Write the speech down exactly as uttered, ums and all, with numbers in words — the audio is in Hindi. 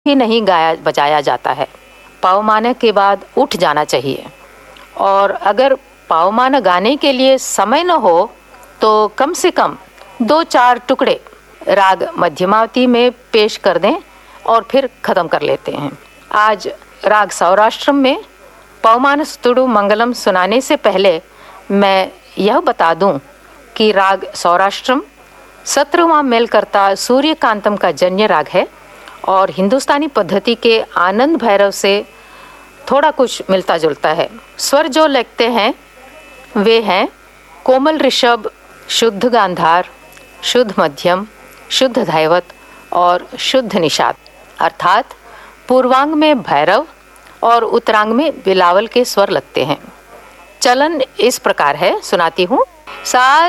ही नहीं गाया बजाया जाता है। पवमान के बाद उठ जाना चाहिए, और अगर पवमान गाने के लिए समय न हो तो कम से कम दो चार टुकड़े राग मध्यमावती में पेश कर दें और फिर खत्म कर लेते हैं। आज राग सौराष्ट्रम में पवमान स्तुडु मंगलम सुनाने से पहले मैं यह बता दूं कि राग सौराष्ट्रम सत्रहवां मेलकर्ता सूर्यकांतम का जन्य राग है और हिंदुस्तानी पद्धति के आनंद भैरव से थोड़ा कुछ मिलता जुलता है। स्वर जो लगते हैं वे हैं कोमल ऋषभ, शुद्ध गांधार, शुद्ध मध्यम, शुद्ध धैवत और शुद्ध निषाद, अर्थात पूर्वांग में भैरव और उत्तरांग में बिलावल के स्वर लगते हैं। चलन इस प्रकार है, सुनाती हूँ। सा